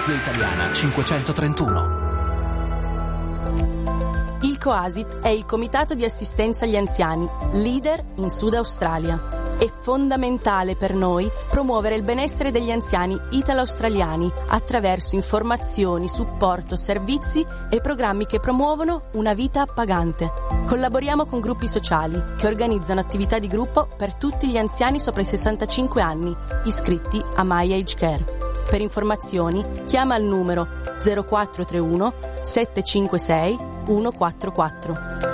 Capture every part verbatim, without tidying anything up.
Via Italiana cinquecentotrentuno. Il COASIT è il Comitato di Assistenza agli Anziani, leader in Sud Australia. È fondamentale per noi promuovere il benessere degli anziani italo-australiani attraverso informazioni, supporto, servizi e programmi che promuovono una vita appagante. Collaboriamo con gruppi sociali che organizzano attività di gruppo per tutti gli anziani sopra i sessantacinque anni, iscritti a My Age Care. Per informazioni chiama al numero zero quattro tre uno sette cinque sei uno quattro quattro.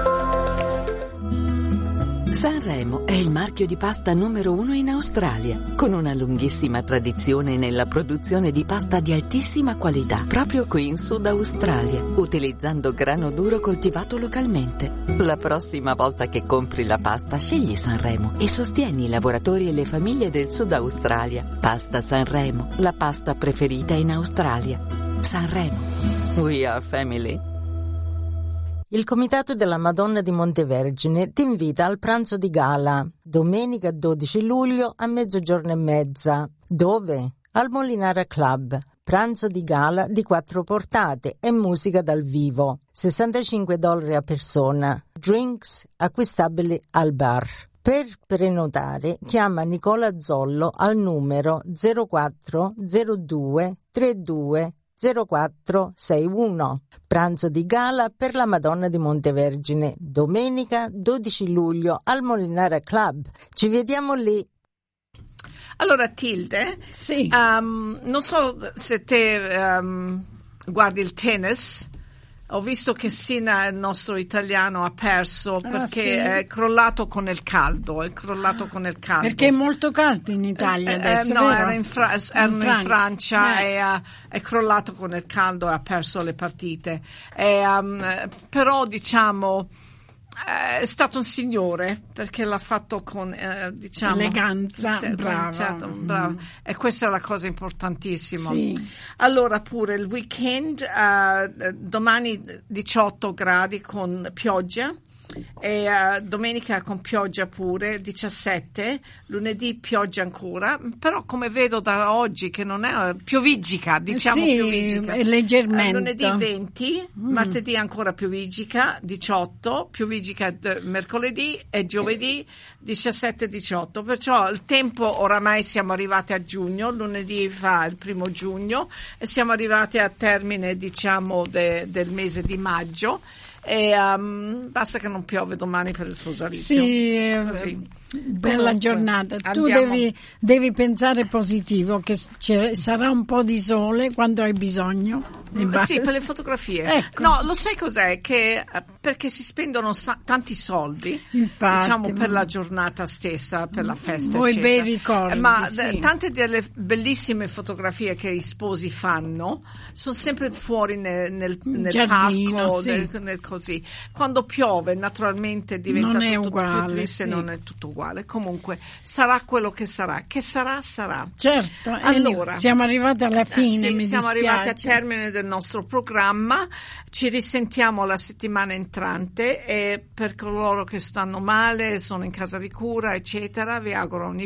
Sanremo è il marchio di pasta numero uno in Australia, con una lunghissima tradizione nella produzione di pasta di altissima qualità, proprio qui in Sud Australia, utilizzando grano duro coltivato localmente. La prossima volta che compri la pasta, scegli Sanremo e sostieni i lavoratori e le famiglie del Sud Australia. Pasta Sanremo, la pasta preferita in Australia. Sanremo. We are family. Il Comitato della Madonna di Montevergine ti invita al pranzo di gala, domenica dodici luglio a mezzogiorno e mezza. Dove? Al Molinara Club. Pranzo di gala di quattro portate e musica dal vivo. sessantacinque dollari a persona. Drinks acquistabili al bar. Per prenotare chiama Nicola Zollo al numero zero quattro zero due trentadue zero quattro sei uno. Pranzo di gala per la Madonna di Montevergine, domenica dodici luglio al Molinara Club. Ci vediamo lì. Allora Tilde, sì. um, non so se te um, guardi il tennis. Ho visto che Sina, il nostro italiano, ha perso perché ah, sì? è crollato con il caldo, è crollato con il caldo. Perché è molto caldo in Italia eh, adesso, eh, no, vero? era in, Fra- erano in Francia, in Francia eh. e uh, è crollato con il caldo e ha perso le partite. E, um, però diciamo è stato un signore perché l'ha fatto con eh, diciamo eleganza, se, bravo. Certo, bravo. Mm. E questa è la cosa importantissima. Sì. Allora pure il weekend, uh, domani diciotto gradi con pioggia. E uh, domenica con pioggia pure diciassette, lunedì pioggia ancora, però come vedo da oggi che non è pioviggica, diciamo sì, pioviggica, leggermente. Uh, lunedì venti, mm. martedì ancora pioviggica diciotto, pioviggica d- mercoledì e giovedì diciassette diciotto, perciò il tempo oramai siamo arrivati a giugno, lunedì fa il primo giugno e siamo arrivati a termine diciamo de- del mese di maggio. E um, basta che non piove domani per il sposalizio. Sì, così. Bella Comunque, giornata. Tu andiamo. devi, devi pensare positivo, che sarà un po' di sole quando hai bisogno. Sì, per le fotografie. Ecco. No, lo sai cos'è? Che perché si spendono sa- tanti soldi, infatti, diciamo, per la giornata stessa, per la festa, vuoi eccetera. bei ricordi, Ma sì. d- tante delle bellissime fotografie che i sposi fanno sono sempre fuori nel, nel, nel giardino, parco, sì. nel, nel così. Quando piove, naturalmente diventa non è tutto uguale, più triste, sì. non è tutto uguale. Comunque sarà quello che sarà, che sarà sarà. Certo. Allora, siamo arrivati alla fine. sì, mi siamo dispiace. arrivati al termine del nostro programma. Ci risentiamo la settimana entrante e per coloro che stanno male, sono in casa di cura, eccetera, vi auguro ogni